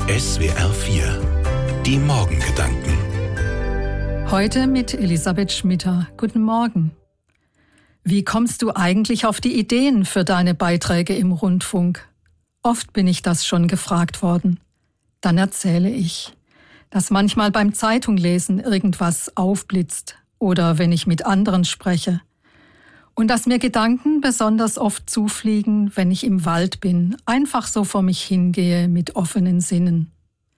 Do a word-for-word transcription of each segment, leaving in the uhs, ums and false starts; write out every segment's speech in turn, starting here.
S W R vier. Die Morgengedanken. Heute mit Elisabeth Schmitter. Guten Morgen. Wie kommst du eigentlich auf die Ideen für deine Beiträge im Rundfunk? Oft bin ich das schon gefragt worden. Dann erzähle ich, dass manchmal beim Zeitunglesen irgendwas aufblitzt oder wenn ich mit anderen spreche. Und dass mir Gedanken besonders oft zufliegen, wenn ich im Wald bin, einfach so vor mich hingehe mit offenen Sinnen.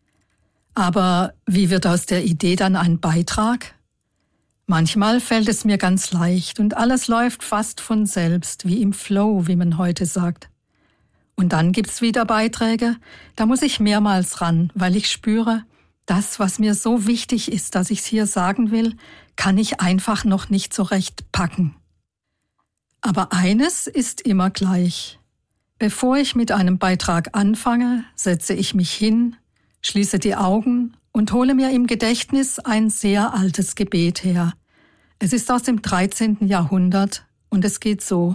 Aber wie wird aus der Idee dann ein Beitrag? Manchmal fällt es mir ganz leicht und alles läuft fast von selbst, wie im Flow, wie man heute sagt. Und dann gibt's wieder Beiträge, da muss ich mehrmals ran, weil ich spüre, das, was mir so wichtig ist, dass ich's hier sagen will, kann ich einfach noch nicht so recht packen. Aber eines ist immer gleich. Bevor ich mit einem Beitrag anfange, setze ich mich hin, schließe die Augen und hole mir im Gedächtnis ein sehr altes Gebet her. Es ist aus dem dreizehnten Jahrhundert und es geht so.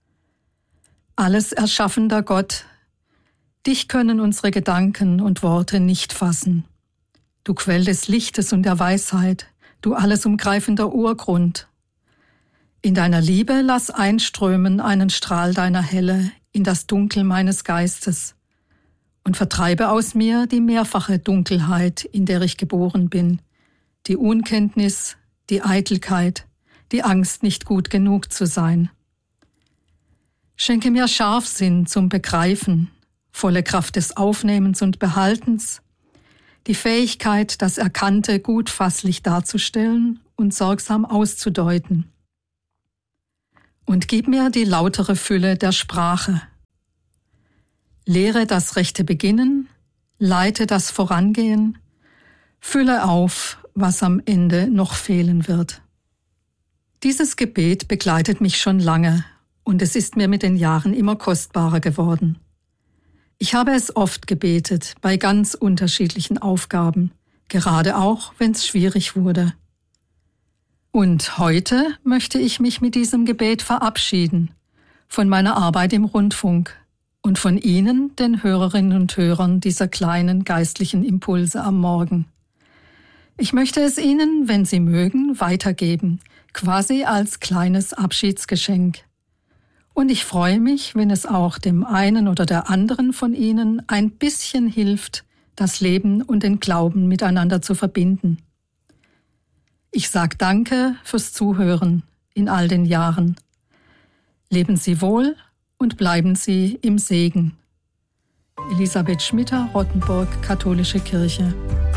Alles erschaffender Gott, dich können unsere Gedanken und Worte nicht fassen. Du Quell des Lichtes und der Weisheit, du alles umgreifender Urgrund. In deiner Liebe lass einströmen einen Strahl deiner Helle in das Dunkel meines Geistes und vertreibe aus mir die mehrfache Dunkelheit, in der ich geboren bin, die Unkenntnis, die Eitelkeit, die Angst, nicht gut genug zu sein. Schenke mir Scharfsinn zum Begreifen, volle Kraft des Aufnehmens und Behaltens, die Fähigkeit, das Erkannte gut fasslich darzustellen und sorgsam auszudeuten. Und gib mir die lautere Fülle der Sprache. Lehre das rechte Beginnen, leite das Vorangehen, fülle auf, was am Ende noch fehlen wird. Dieses Gebet begleitet mich schon lange und es ist mir mit den Jahren immer kostbarer geworden. Ich habe es oft gebetet, bei ganz unterschiedlichen Aufgaben, gerade auch, wenn es schwierig wurde. Und heute möchte ich mich mit diesem Gebet verabschieden, von meiner Arbeit im Rundfunk und von Ihnen, den Hörerinnen und Hörern dieser kleinen geistlichen Impulse am Morgen. Ich möchte es Ihnen, wenn Sie mögen, weitergeben, quasi als kleines Abschiedsgeschenk. Und ich freue mich, wenn es auch dem einen oder der anderen von Ihnen ein bisschen hilft, das Leben und den Glauben miteinander zu verbinden. Ich sage Danke fürs Zuhören in all den Jahren. Leben Sie wohl und bleiben Sie im Segen. Elisabeth Schmitter, Rottenburg, Katholische Kirche.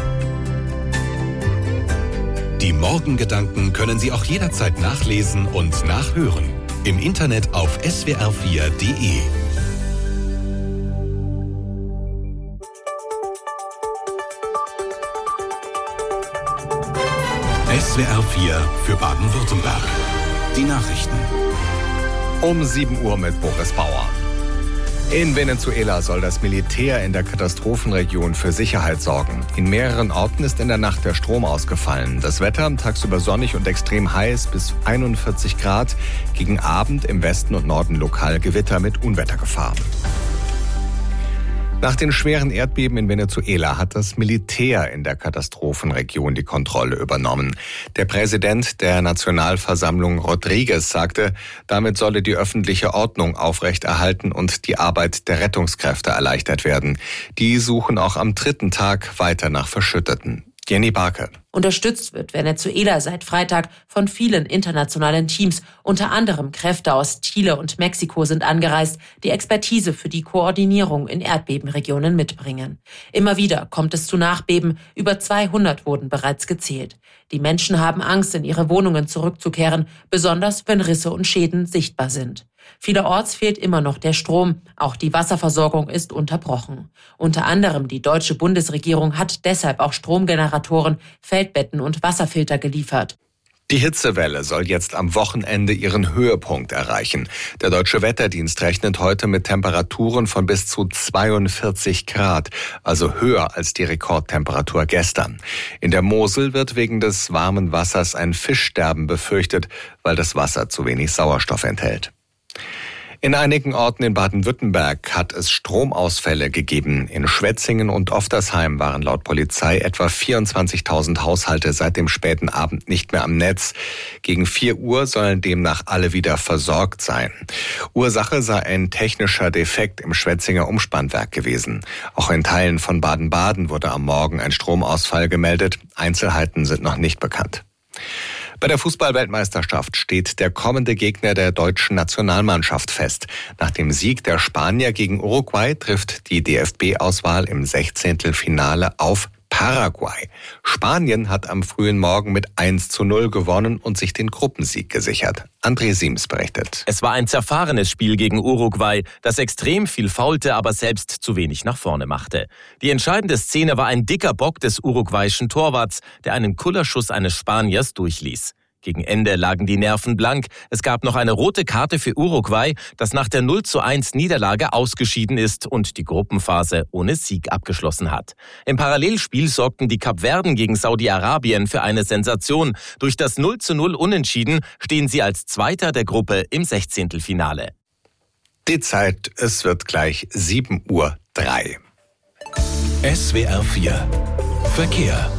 Die Morgengedanken können Sie auch jederzeit nachlesen und nachhören. Im Internet auf S W R vier Punkt de. S W R vier für Baden-Württemberg. Die Nachrichten. Um sieben Uhr mit Boris Bauer. In Venezuela soll das Militär in der Katastrophenregion für Sicherheit sorgen. In mehreren Orten ist in der Nacht der Strom ausgefallen. Das Wetter tagsüber sonnig und extrem heiß bis einundvierzig Grad. Gegen Abend im Westen und Norden lokal Gewitter mit Unwettergefahr. Nach den schweren Erdbeben in Venezuela hat das Militär in der Katastrophenregion die Kontrolle übernommen. Der Präsident der Nationalversammlung Rodriguez sagte, damit solle die öffentliche Ordnung aufrechterhalten und die Arbeit der Rettungskräfte erleichtert werden. Die suchen auch am dritten Tag weiter nach Verschütteten. Jenny Barke. Unterstützt wird Venezuela seit Freitag von vielen internationalen Teams. Unter anderem Kräfte aus Chile und Mexiko sind angereist, die Expertise für die Koordinierung in Erdbebenregionen mitbringen. Immer wieder kommt es zu Nachbeben. Über zweihundert wurden bereits gezählt. Die Menschen haben Angst, in ihre Wohnungen zurückzukehren, besonders wenn Risse und Schäden sichtbar sind. Vielerorts fehlt immer noch der Strom. Auch die Wasserversorgung ist unterbrochen. Unter anderem die deutsche Bundesregierung hat deshalb auch Stromgeneratoren, Feldbetten und Wasserfilter geliefert. Die Hitzewelle soll jetzt am Wochenende ihren Höhepunkt erreichen. Der Deutsche Wetterdienst rechnet heute mit Temperaturen von bis zu zweiundvierzig Grad, also höher als die Rekordtemperatur gestern. In der Mosel wird wegen des warmen Wassers ein Fischsterben befürchtet, weil das Wasser zu wenig Sauerstoff enthält. In einigen Orten in Baden-Württemberg hat es Stromausfälle gegeben. In Schwetzingen und Oftersheim waren laut Polizei etwa vierundzwanzigtausend Haushalte seit dem späten Abend nicht mehr am Netz. Gegen vier Uhr sollen demnach alle wieder versorgt sein. Ursache sei ein technischer Defekt im Schwetzinger Umspannwerk gewesen. Auch in Teilen von Baden-Baden wurde am Morgen ein Stromausfall gemeldet. Einzelheiten sind noch nicht bekannt. Bei der Fußball-Weltmeisterschaft steht der kommende Gegner der deutschen Nationalmannschaft fest. Nach dem Sieg der Spanier gegen Uruguay trifft die D F B-Auswahl im Sechzehntelfinale auf Paraguay. Spanien hat am frühen Morgen mit eins zu null gewonnen und sich den Gruppensieg gesichert. André Siems berichtet. Es war ein zerfahrenes Spiel gegen Uruguay, das extrem viel faulte, aber selbst zu wenig nach vorne machte. Die entscheidende Szene war ein dicker Bock des uruguayischen Torwarts, der einen Kullerschuss eines Spaniers durchließ. Gegen Ende lagen die Nerven blank. Es gab noch eine rote Karte für Uruguay, das nach der null zu eins Niederlage ausgeschieden ist und die Gruppenphase ohne Sieg abgeschlossen hat. Im Parallelspiel sorgten die Kapverden gegen Saudi-Arabien für eine Sensation. Durch das null zu null Unentschieden stehen sie als Zweiter der Gruppe im Sechzehntelfinale. Die Zeit, es wird gleich sieben Uhr drei. S W R vier Verkehr.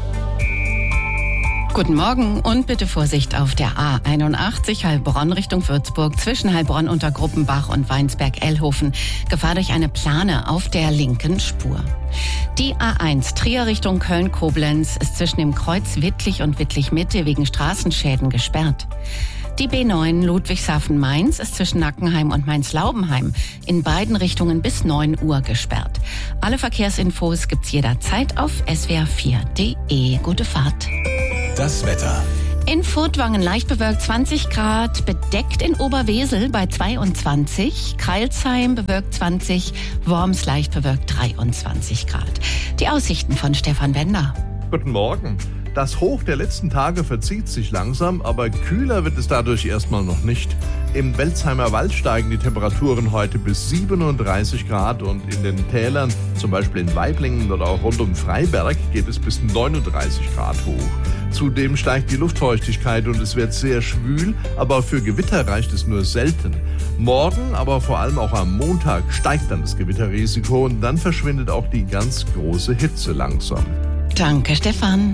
Guten Morgen und bitte Vorsicht auf der A einundachtzig Heilbronn Richtung Würzburg zwischen Heilbronn unter Gruppenbach und Weinsberg-Ellhofen. Gefahr durch eine Plane auf der linken Spur. Die A eins Trier Richtung Köln-Koblenz ist zwischen dem Kreuz Wittlich und Wittlich-Mitte wegen Straßenschäden gesperrt. Die B neun Ludwigshafen-Mainz ist zwischen Nackenheim und Mainz-Laubenheim in beiden Richtungen bis neun Uhr gesperrt. Alle Verkehrsinfos gibt's jederzeit auf S W R vier Punkt de. Gute Fahrt. Das Wetter. In Furtwangen leicht bewölkt zwanzig Grad, bedeckt in Oberwesel bei zweiundzwanzig, Crailsheim bewölkt zwanzig, Worms leicht bewölkt dreiundzwanzig Grad. Die Aussichten von Stefan Bender. Guten Morgen. Das Hoch der letzten Tage verzieht sich langsam, aber kühler wird es dadurch erstmal noch nicht. Im Welzheimer Wald steigen die Temperaturen heute bis siebenunddreißig Grad und in den Tälern, zum Beispiel in Waiblingen oder auch rund um Freiberg, geht es bis neununddreißig Grad hoch. Zudem steigt die Luftfeuchtigkeit und es wird sehr schwül, aber für Gewitter reicht es nur selten. Morgen, aber vor allem auch am Montag, steigt dann das Gewitterrisiko und dann verschwindet auch die ganz große Hitze langsam. Danke, Stefan.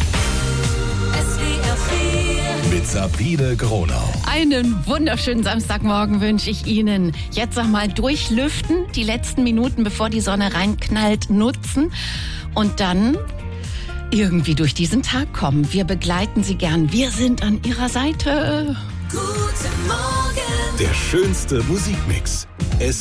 Mit Sabine Gronau. Einen wunderschönen Samstagmorgen wünsche ich Ihnen. Jetzt noch mal durchlüften, die letzten Minuten, bevor die Sonne reinknallt, nutzen und dann irgendwie durch diesen Tag kommen. Wir begleiten Sie gern. Wir sind an Ihrer Seite. Guten Morgen. Der schönste Musikmix.